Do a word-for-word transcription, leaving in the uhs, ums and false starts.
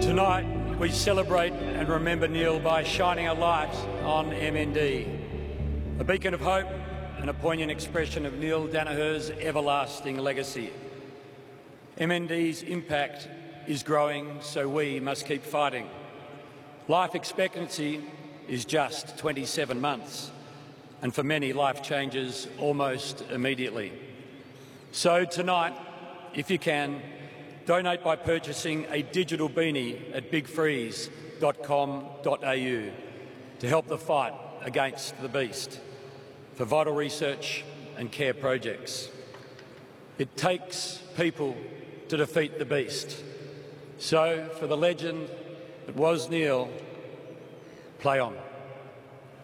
Tonight, we celebrate and remember Neil by shining a light on M N D, a beacon of hope and a poignant expression of Neil Daniher's everlasting legacy. M N D's impact is growing, so we must keep fighting. Life expectancy is just twenty-seven months, and for many, life changes almost immediately. So tonight, if you can, donate by purchasing a digital beanie at big freeze dot com dot a u to help the fight against the beast for vital research and care projects. It takes people to defeat the beast. So, for the legend that was Neil, play on.